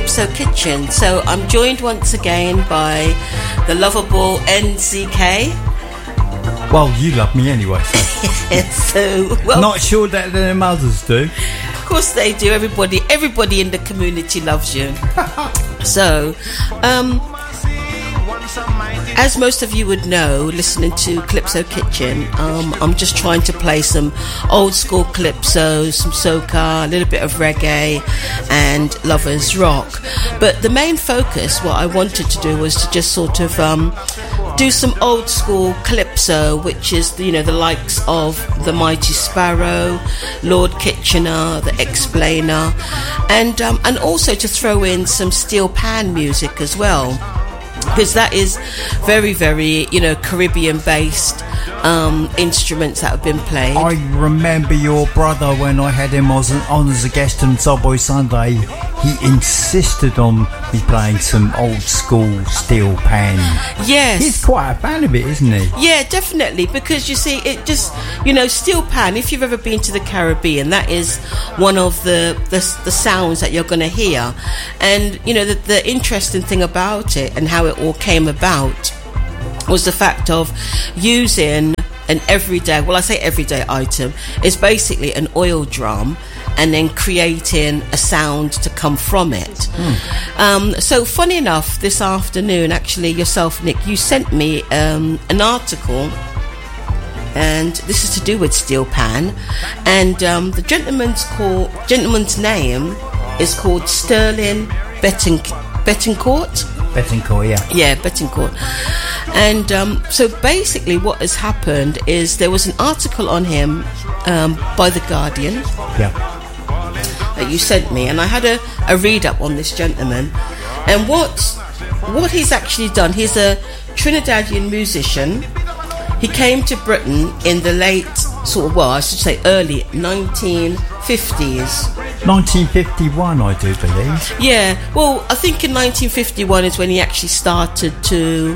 Calypso Kitchen. So I'm joined once again by the lovable NZK. Well, you love me anyway, so. Not sure that their mothers do. Of course they do. Everybody in the community loves you. So, as most of you would know, listening to Calypso Kitchen, I'm just trying to play some old school calypso, some soca, a little bit of reggae and lovers rock. But the main focus, what I wanted to do was to just sort of do some old school calypso, which is the likes of the Mighty Sparrow, Lord Kitchener, the Explainer, and also to throw in some steel pan music as well, because that is very, very, Caribbean based instruments that have been played. I remember your brother when I had him on as a guest on Subway Sunday. He insisted on me playing some old school steel pan. Yes. He's quite a fan of it, isn't he? Yeah, definitely, because you see, it just, steel pan, if you've ever been to the Caribbean, that is one of the sounds that you're going to hear. And, the interesting thing about it and how it all came about was the fact of using an everyday, well, I say everyday item, is basically an oil drum, and then creating a sound to come from it. So funny enough, this afternoon, actually, yourself, Nick, you sent me an article, and this is to do with steel pan, and the gentleman's name is called Sterling Bettencourt. Bettencourt, yeah. Yeah, Bettencourt. And so basically what has happened is there was an article on him by The Guardian. Yeah. That you sent me, and I had a read up on this gentleman, and what he's actually done. He's a Trinidadian musician. He came to Britain in the late early 1950s. 1951, I do believe. Yeah, well, I think in 1951 is when he actually started to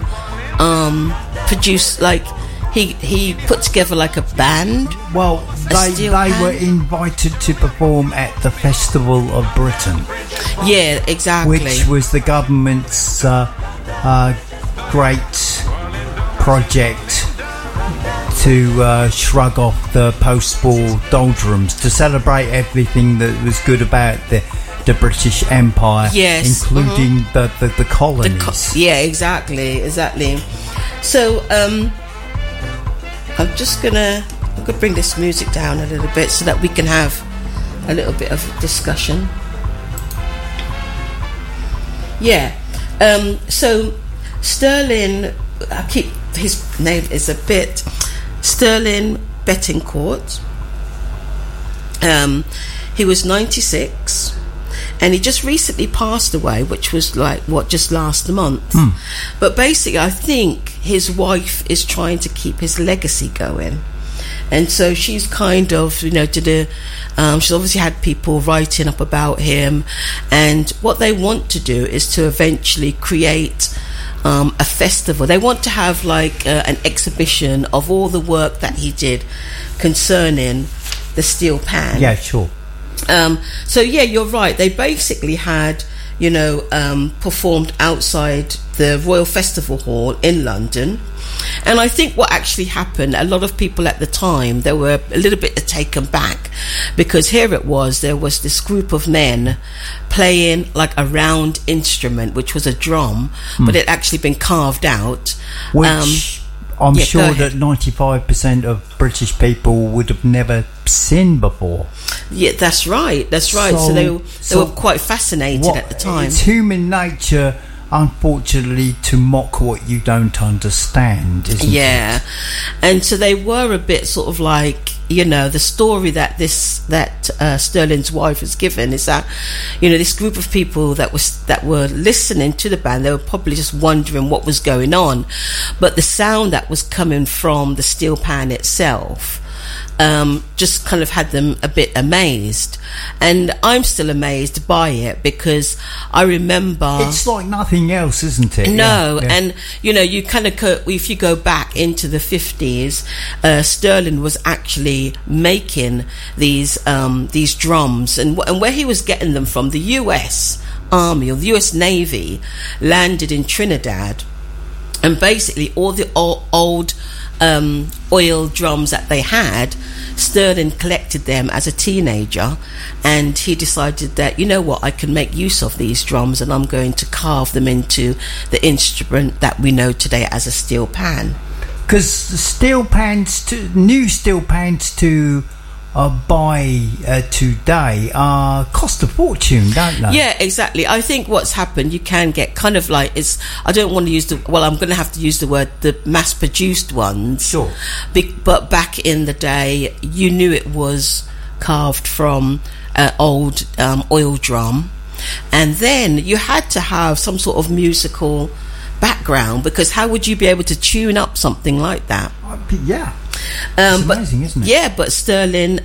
produce, like, he put together like a band. Well, they were invited to perform at the Festival of Britain. Yeah, exactly. Which was the government's great project to shrug off the post-war doldrums, to celebrate everything that was good about the British Empire, yes, including the colonies. Yeah, exactly. So, I'm gonna bring this music down a little bit so that we can have a little bit of discussion. Yeah. So Sterling, his name is a bit Sterling Bettencourt. He was 96. And he just recently passed away, which was just last month. But basically, I think his wife is trying to keep his legacy going. And so she's kind of, she's obviously had people writing up about him. And what they want to do is to eventually create a festival. They want to have an exhibition of all the work that he did concerning the steel pan. Yeah, sure. So yeah, you're right. They basically had, performed outside the Royal Festival Hall in London. And I think what actually happened, a lot of people at the time, they were a little bit taken back, because here there was this group of men playing like a round instrument, which was a drum, but it actually been carved out. Which I'm sure that 95% of British people would have never seen before. Yeah, that's right. So they were quite fascinated at the time. It's human nature, unfortunately, to mock what you don't understand, isn't it? Yeah. And so they were a bit sort of like, the story that Sterling's wife has given is that, this group of people that were listening to the band, they were probably just wondering what was going on. But the sound that was coming from the steel pan itself just kind of had them a bit amazed. And I'm still amazed by it, because I remember... It's like nothing else, isn't it? No, yeah. And, you kind of... If you go back into the 50s, Sterling was actually making these drums, and where he was getting them from, the US... Army or the US Navy landed in Trinidad, and basically all the old oil drums that they had, Sterling collected them as a teenager, and he decided that, you know what, I can make use of these drums and I'm going to carve them into the instrument that we know today as a steel pan. Because new steel pans to buy today cost a fortune, don't they? Yeah, exactly. I think what's happened, you can get kind of like, I don't want to use I'm going to have to use the word, the mass-produced ones. Sure. But back in the day, you knew it was carved from an old oil drum, and then you had to have some sort of musical background, because how would you be able to tune up something like that? Yeah. It's amazing, isn't it? Yeah, but Sterling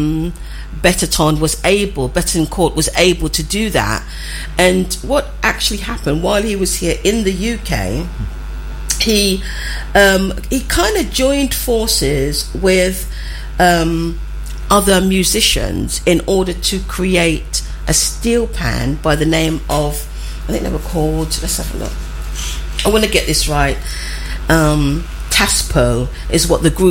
Betancourt was able to do that. And what actually happened while he was here in the UK, he kind of joined forces with other musicians in order to create a steel pan by the name of, I think they were called, let's have a look, I want to get this right, Taspo is what the group